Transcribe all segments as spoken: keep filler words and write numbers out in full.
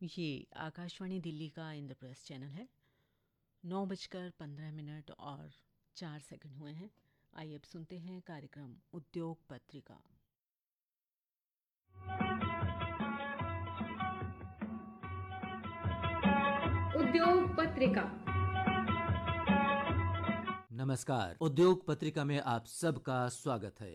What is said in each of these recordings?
ये आकाशवाणी दिल्ली का इंद्रप्रस्थ चैनल है। नौ बजकर पंद्रह मिनट और चार सेकंड हुए हैं। आइए अब सुनते हैं कार्यक्रम उद्योग पत्रिका। उद्योग पत्रिका। नमस्कार। उद्योग पत्रिका में आप सबका स्वागत है।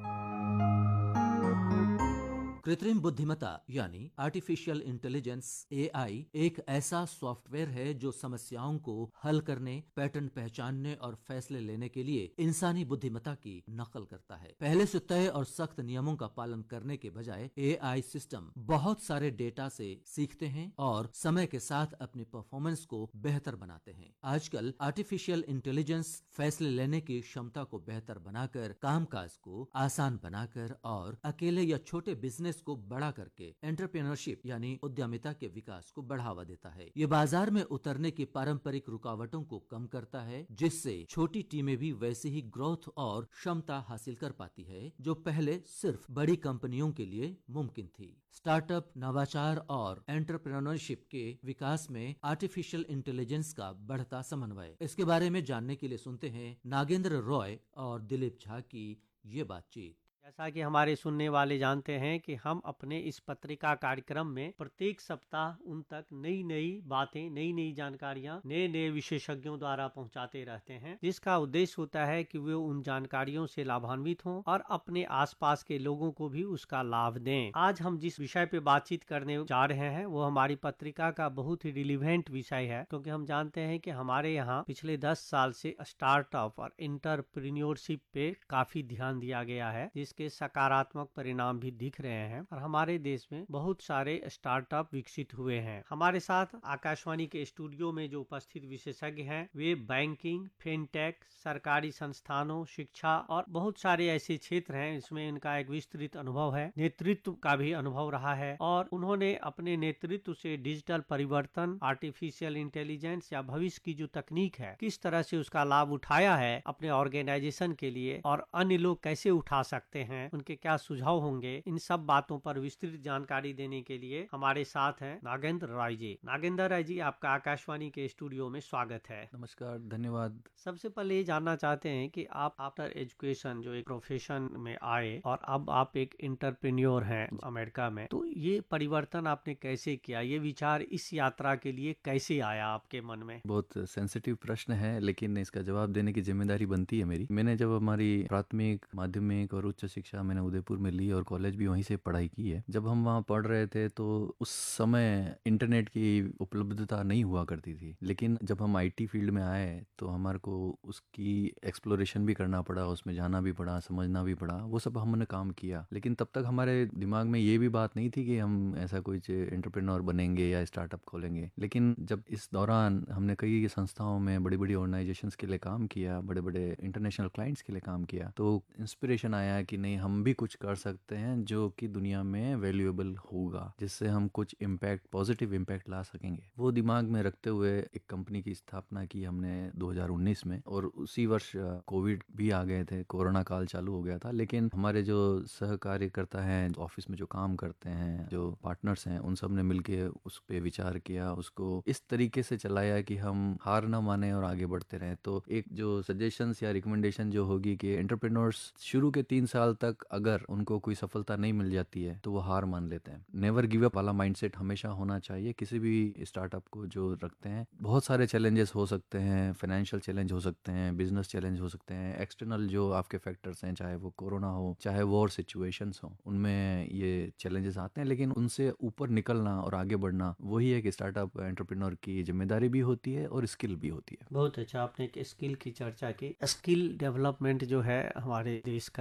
कृत्रिम बुद्धिमत्ता यानी आर्टिफिशियल इंटेलिजेंस ए आई एक ऐसा सॉफ्टवेयर है जो समस्याओं को हल करने, पैटर्न पहचानने और फैसले लेने के लिए इंसानी बुद्धिमत्ता की नकल करता है। पहले से तय और सख्त नियमों का पालन करने के बजाय ए आई सिस्टम बहुत सारे डेटा से सीखते हैं और समय के साथ अपनी परफॉर्मेंस को बेहतर बनाते हैं। आजकल आर्टिफिशियल इंटेलिजेंस फैसले लेने की क्षमता को बेहतर बनाकर, कामकाज को आसान बनाकर और अकेले या छोटे बिजनेस को बड़ा करके एंटरप्रेन्योरशिप यानी उद्यमिता के विकास को बढ़ावा देता है। ये बाजार में उतरने की पारंपरिक रुकावटों को कम करता है, जिससे छोटी टीमें भी वैसी ही ग्रोथ और क्षमता हासिल कर पाती है जो पहले सिर्फ बड़ी कंपनियों के लिए मुमकिन थी। स्टार्टअप, नवाचार और एंटरप्रेन्योरशिप के विकास में आर्टिफिशियल इंटेलिजेंस का बढ़ता समन्वय, इसके बारे में जानने के लिए सुनते हैं नागेंद्र रॉय और दिलीप झा की ये बातचीत। जैसा कि हमारे सुनने वाले जानते हैं कि हम अपने इस पत्रिका कार्यक्रम में प्रत्येक सप्ताह उन तक नई नई बातें, नई नई जानकारियां नए नए विशेषज्ञों द्वारा पहुंचाते रहते हैं, जिसका उद्देश्य होता है कि वे उन जानकारियों से लाभान्वित हों और अपने आसपास के लोगों को भी उसका लाभ दें। आज हम जिस विषय पे बातचीत करने जा रहे हैं वो हमारी पत्रिका का बहुत ही रिलीवेंट विषय है, क्योंकि हम जानते हैं कि हमारे यहाँ पिछले दस साल से स्टार्टअप और एंटरप्रेन्योरशिप पे काफी ध्यान दिया गया है, के सकारात्मक परिणाम भी दिख रहे हैं और हमारे देश में बहुत सारे स्टार्टअप विकसित हुए हैं। हमारे साथ आकाशवाणी के स्टूडियो में जो उपस्थित विशेषज्ञ हैं वे बैंकिंग, फिनटेक, सरकारी संस्थानों, शिक्षा और बहुत सारे ऐसे क्षेत्र हैं इसमें इनका एक विस्तृत अनुभव है। नेतृत्व का भी अनुभव रहा है और उन्होंने अपने नेतृत्व से डिजिटल परिवर्तन, आर्टिफिशियल इंटेलिजेंस या भविष्य की जो तकनीक है किस तरह से उसका लाभ उठाया है अपने ऑर्गेनाइजेशन के लिए और अन्य लोग कैसे उठा सकते हैं, उनके क्या सुझाव होंगे, इन सब बातों पर विस्तृत जानकारी देने के लिए हमारे साथ हैं नागेंद्र राय जी। नागेंद्र राय जी, आपका आकाशवाणी के स्टूडियो में स्वागत है। नमस्कार, धन्यवाद। सबसे पहले ये जानना चाहते हैं कि आप आफ्टर एजुकेशन जो एक प्रोफेशन में आए और अब आप एक एंटरप्रेन्योर हैं अमेरिका में, तो ये परिवर्तन आपने कैसे किया? ये विचार इस यात्रा के लिए कैसे आया आपके मन में? बहुत सेंसिटिव प्रश्न है, लेकिन इसका जवाब देने की जिम्मेदारी बनती है मेरी। मैंने जब हमारी प्राथमिक, माध्यमिक और उच्च शिक्षा मैंने उदयपुर में ली और कॉलेज भी वहीं से पढ़ाई की है। जब हम वहाँ पढ़ रहे थे तो उस समय इंटरनेट की उपलब्धता नहीं हुआ करती थी, लेकिन जब हम आईटी फील्ड में आए तो हमारे को उसकी एक्सप्लोरेशन भी करना पड़ा, उसमें जाना भी पड़ा, समझना भी पड़ा, वो सब हमने काम किया। लेकिन तब तक हमारे दिमाग में ये भी बात नहीं थी कि हम ऐसा कुछ एंटरप्रेन्योर बनेंगे या स्टार्टअप खोलेंगे। लेकिन जब इस दौरान हमने कई संस्थाओं में, बड़ी बड़ी ऑर्गेनाइजेशंस के लिए काम किया, बड़े बड़े इंटरनेशनल क्लाइंट्स के लिए काम किया, तो इंस्पिरेशन आया कि नहीं, हम भी कुछ कर सकते हैं जो कि दुनिया में वैल्यूएबल होगा, जिससे हम कुछ इम्पैक्ट, पॉजिटिव इम्पैक्ट ला सकेंगे। वो दिमाग में रखते हुए एक कंपनी की स्थापना की हमने दो हज़ार उन्नीस में, और उसी वर्ष कोविड भी आ गए थे, कोरोना काल चालू हो गया था। लेकिन हमारे जो सहकार्यकर्ता हैं, ऑफिस में जो काम करते हैं, जो पार्टनर्स हैं, उन सब ने मिलके उस पर विचार किया, उसको इस तरीके से चलाया कि हम हार ना माने और आगे बढ़ते रहें। तो एक जो सजेशंस या रिकमेंडेशन जो होगी कि एंटरप्रेन्योर्स शुरू के तीन साल तक अगर उनको कोई सफलता नहीं मिल जाती है तो वो हार मान लेते हैं। नेवर गिव अप वाला माइंडसेट हमेशा होना चाहिए किसी भी स्टार्टअप को जो रखते हैं। बहुत सारे चैलेंजेस हो सकते हैं, फाइनेंशियल चैलेंज हो सकते हैं, बिजनेस चैलेंज हो सकते हैं, एक्सटर्नल जो आपके फैक्टर्स हैं, चाहे वो कोरोना हो, चाहे वॉर सिचुएशंस हो, उनमें ये चैलेंजेस आते हैं। लेकिन उनसे ऊपर निकलना और आगे बढ़ना, वही एक स्टार्टअप एंटरप्रेन्योर की जिम्मेदारी भी होती है और स्किल भी होती है। बहुत अच्छा, आपने एक स्किल की चर्चा की। स्किल डेवलपमेंट जो है हमारे देश का